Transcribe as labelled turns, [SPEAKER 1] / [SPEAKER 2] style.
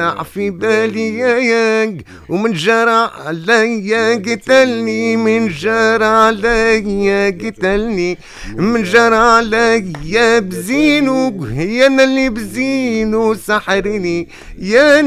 [SPEAKER 1] طلع في بالي يا ومن جرى عليا قتلني، من جرى عليا قتلني، من جرى عليا بزينو، يا انا اللي بزينو سحرني، يا